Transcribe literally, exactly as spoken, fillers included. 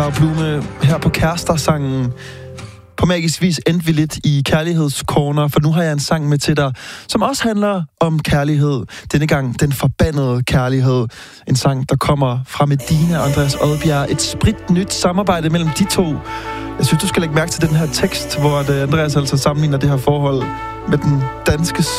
Clara Blume her på Kærester-sangen. På magisk vis endte vi lidt i kærlighedscorner, for nu har jeg en sang med til dig, som også handler om kærlighed. Denne gang den forbandede kærlighed. En sang, der kommer fra Medina og Andreas Odbjerg. Et spritnyt samarbejde mellem de to. Jeg synes, du skal lægge mærke til den her tekst, hvor Andreas altså sammenligner det her forhold med den danske